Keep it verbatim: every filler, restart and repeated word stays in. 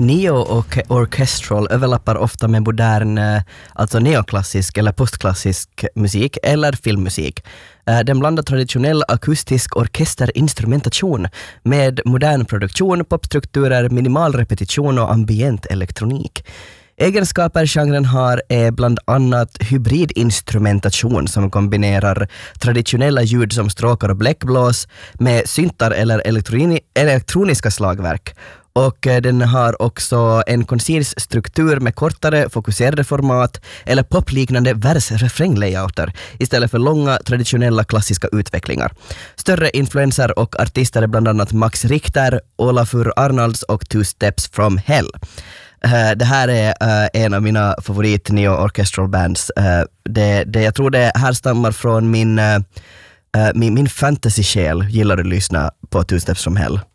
Neo och orchestral överlappar ofta med modern, alltså neoklassisk eller postklassisk musik eller filmmusik. Den blandar traditionell akustisk orkesterinstrumentation med modern produktion, popstrukturer, minimal repetition och ambient elektronik. Egenskaper genren har är bland annat hybridinstrumentation som kombinerar traditionella ljud som stråkar och bläckblås med syntar eller elektroni- elektroniska slagverk. Och den har också en koncis struktur med kortare fokuserade format eller popliknande vers-refränglayouter istället för långa traditionella klassiska utvecklingar. Större influenser och artister är bland annat Max Richter, Olafur Arnalds och Two Steps from Hell. Uh, det här är uh, en av mina favorit neo orchestral bands. Uh, det, det, jag tror det här stammar från min, uh, uh, min, min fantasy-själ. Gillar du lyssna på Two Steps from Hell?